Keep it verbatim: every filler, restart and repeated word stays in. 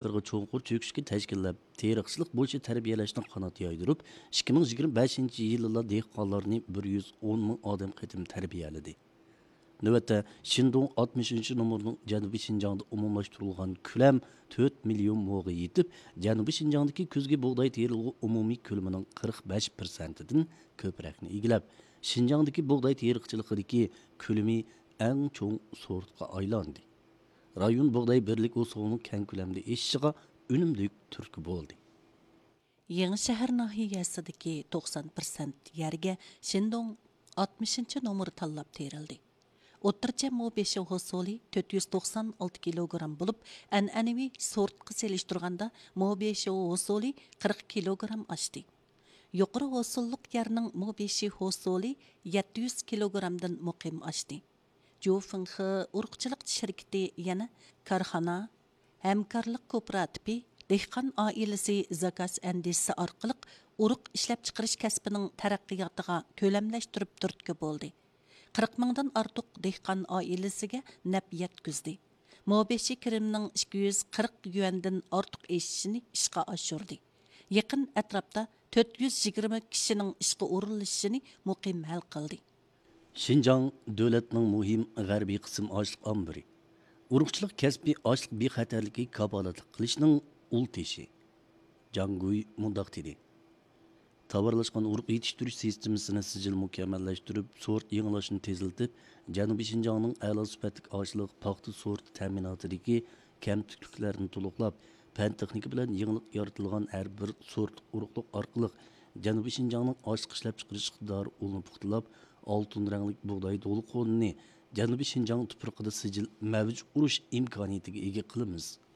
taraflarga cho'nqur cho'kishga tashkillab, teriqchilik bo'yicha tarbiyalashni qanot yoydirib, ikki ming yigirma beshinchi yilda dehqonlarni bir yuz o'n ming odam qitim tarbiyaladi. Növətdə Şindong altmışıncı nomorunun Cənubi Şinjan'da umumlaşdırılğan küləm dörd milyon moğa yetib, Cənubi Şinjan'dakı küzgü buğday terilği umumi külümünün qırx beş persentidən köpürəkni egiləb, Şinjan'dakı buğday teriqçiliqidəki külümü ən çoğ sortqa aylandı. Rayon buğday birlik usulunun kən küləmdə eşişiga önümlük türkü boldu. Yeni şəhər nahiyəsidəki to'qson persent yerga Şindong altmışıncı nomuru tanlab terildi. O'ttircha mobeshi hosoli to'rt yuz to'qson olti kilogramm bo'lib, an'anaviy sortga selishtirganda mobeshi hosoli qirq kilogramm oshdi. Yuqori hosolliq yerning mobeshi hosoli yetti yuz kilogrammdan muqim oshdi. Jufingxi urug'chilik shirkati yana korxona, hamkorlik kooperativi, dehqon oilasi zakaz andisi orqali urug' ishlab chiqarish kasbining taraqqiyotiga ko'lamlashtirib turtki bo'ldi. qirq mingdan ortiq dehqon oilasiga naf yetkizdi. Mobeshi kirimning ikki yuz qirq yuandan ortiq eshishini ishga oshirdi. Yaqin atrofda to'rt yuz yigirma kishining ishga o'rinlashishini muqim hal qildi. Şinjan davlatning muhim g'arbiy qism ochliq ombiri. Urug'chilik kasbi ochliq bexatarligi kafolatlik qilishning ul teshi. Janguy mundaq dedi. Tavarlaşqan urug' yetishtirish sistemasini sijil mukammallashtirib, sort yengilashini teziltib, Janubiy Şinjanning a'lo sifatli ochliq paxta sort ta'minotidagi kamchiliklarni to'liqlab, fan texnika bilan yengillik yaratilgan har bir sort urug'liq orqali Janubiy Şinjanning ochliq ishlab chiqarish iqtidori ulni puxtalab, oltin rangli buğday to'liq qo'nini Janubiy Şinjan tuprog'ida sijil mavj urish imkoniyatiga ega qilamiz.